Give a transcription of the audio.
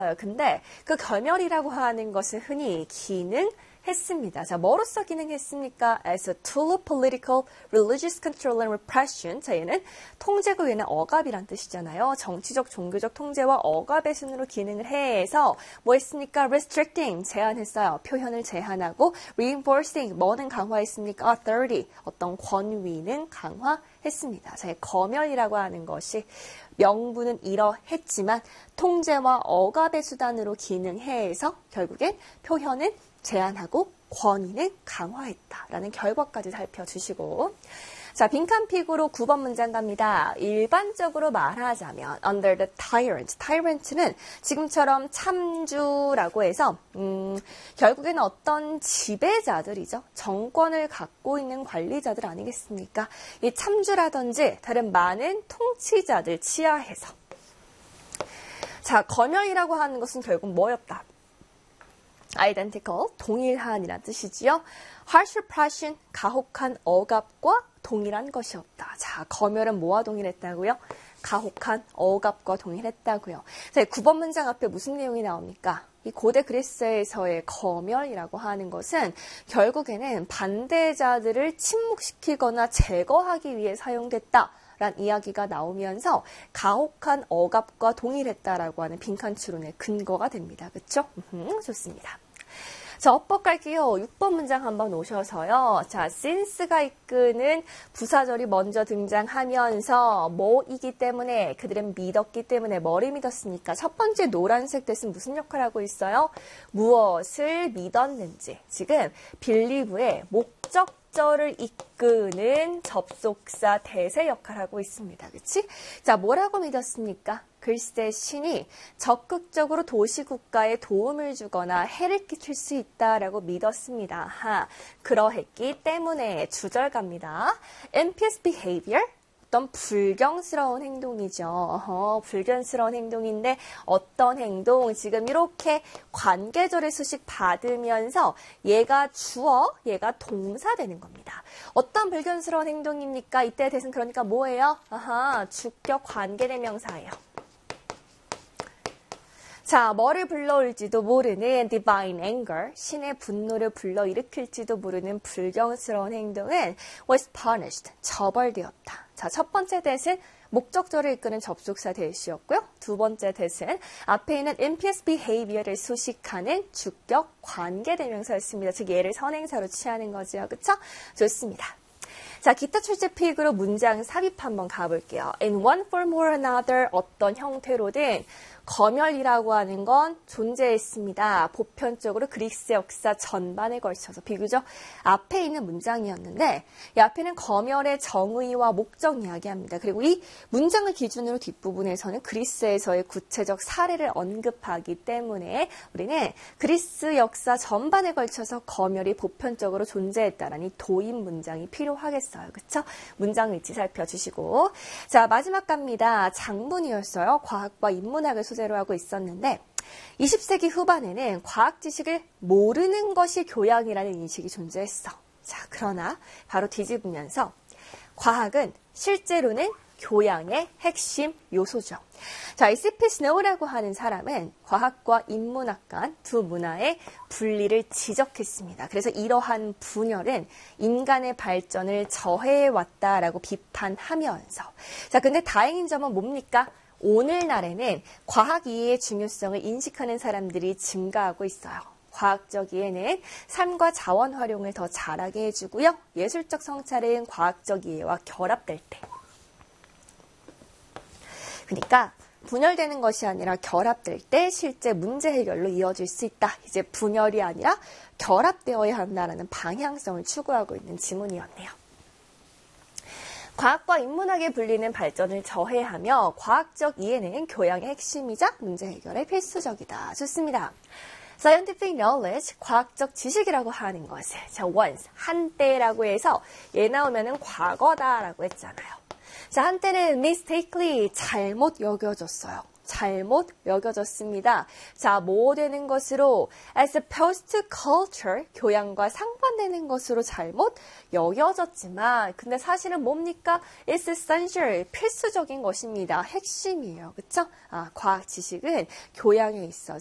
근데 그 검열이라고 하는 것은 흔히 기능했습니다. 자, 뭐로서 기능했습니까? As a tool of political, religious control and repression. 자, 얘는 통제고 얘는 억압이란 뜻이잖아요. 정치적, 종교적 통제와 억압의 순으로 기능을 해서 뭐 했습니까? Restricting, 제한했어요. 표현을 제한하고 reinforcing, 뭐는 강화했습니까? Authority, 어떤 권위는 강화했습니다. 자, 검열이라고 하는 것이 명분은 이러했지만 통제와 억압의 수단으로 기능해서 결국엔 표현은 제한하고 권위는 강화했다라는 결과까지 살펴주시고 자, 빈칸픽으로 9번 문장 갑니다. 일반적으로 말하자면 under the tyrant. tyrant는 지금처럼 참주라고 해서 결국에는 어떤 지배자들이죠. 정권을 갖고 있는 관리자들 아니겠습니까? 이 참주라든지 다른 많은 통치자들 치하해서 자, 검열이라고 하는 것은 결국 뭐였다? identical, 동일한이란 뜻이지요. harsh repression, 가혹한 억압과 동일한 것이었다. 자, 검열은 뭐와 동일했다고요? 가혹한 억압과 동일했다고요. 자, 9번 문장 앞에 무슨 내용이 나옵니까? 이 고대 그리스에서의 검열이라고 하는 것은 결국에는 반대자들을 침묵시키거나 제거하기 위해 사용됐다. 라는 이야기가 나오면서 가혹한 억압과 동일했다라고 하는 빈칸 추론의 근거가 됩니다. 그렇죠? 좋습니다. 자, 어법 갈게요. 6번 문장 한번 오셔서요. 자, since가 이끄는 부사절이 먼저 등장하면서 뭐이기 때문에 그들은 믿었기 때문에 뭐를 믿었습니까? 첫 번째 노란색 뜻은 무슨 역할을 하고 있어요? 무엇을 믿었는지. 지금 believe의 목적절을 이끄는 접속사 대세 역할을 하고 있습니다. 그치? 자, 뭐라고 믿었습니까? 글쎄 신이 적극적으로 도시국가에 도움을 주거나 해를 끼칠 수 있다라고 믿었습니다. 그러했기 때문에 주절 갑니다. impious behavior, 어떤 불경스러운 행동이죠. 불경스러운 행동인데 어떤 행동? 지금 이렇게 관계절의 수식 받으면서 얘가 주어, 얘가 동사 되는 겁니다. 어떤 불경스러운 행동입니까? 이때 대신 그러니까 뭐예요? 주격 관계대명사예요. 자, 뭐를 불러올지도 모르는 divine anger, 신의 분노를 불러일으킬지도 모르는 불경스러운 행동은 was punished, 처벌되었다. 자, 첫 번째 대신 목적절을 이끄는 접속사 대시였고요. 두 번째 대신 앞에 있는 impious behavior를 수식하는 주격 관계대명사였습니다. 즉 얘를 선행사로 취하는 거죠. 그쵸? 좋습니다. 자, 기타 출제 픽으로 문장 삽입 한번 가볼게요. In one form or another, 어떤 형태로든 검열이라고 하는 건 존재했습니다. 보편적으로 그리스 역사 전반에 걸쳐서 비교적 앞에 있는 문장이었는데 이 앞에는 검열의 정의와 목적 이야기합니다. 그리고 이 문장을 기준으로 뒷부분에서는 그리스에서의 구체적 사례를 언급하기 때문에 우리는 그리스 역사 전반에 걸쳐서 검열이 보편적으로 존재했다라는 이 도입 문장이 필요하겠어요. 그렇죠? 문장 위치 살펴주시고 자, 마지막 갑니다. 장문이었어요. 과학과 인문학을 소재로 하고 있었는데 20세기 후반에는 과학 지식을 모르는 것이 교양이라는 인식이 존재했어. 자, 그러나 바로 뒤집으면서 과학은 실제로는 교양의 핵심 요소죠. 자, 이 C.P. 스노우라고 하는 사람은 과학과 인문학 간 두 문화의 분리를 지적했습니다. 그래서 이러한 분열은 인간의 발전을 저해해왔다라고 비판하면서 자, 근데 다행인 점은 뭡니까? 오늘날에는 과학 이해의 중요성을 인식하는 사람들이 증가하고 있어요. 과학적 이해는 삶과 자원 활용을 더 잘하게 해주고요. 예술적 성찰은 과학적 이해와 결합될 때. 그러니까 분열되는 것이 아니라 결합될 때 실제 문제 해결로 이어질 수 있다. 이제 분열이 아니라 결합되어야 한다는 방향성을 추구하고 있는 지문이었네요. 과학과 인문학의 분리는 발전을 저해하며 과학적 이해는 교양의 핵심이자 문제 해결에 필수적이다. 좋습니다. Scientific knowledge, 과학적 지식이라고 하는 것을 자, once, 한때라고 해서 얘 나오면은 과거다라고 했잖아요. 자, 한때는 mistakenly, 잘못 여겨졌어요. 잘못 여겨졌습니다. 자, 뭐 되는 것으로 as opposed to culture, 교양과 상반되는 것으로 잘못 여겨졌지만 근데 사실은 뭡니까? It's essential, 필수적인 것입니다. 핵심이에요. 그쵸? 과학 지식은 교양에 있어서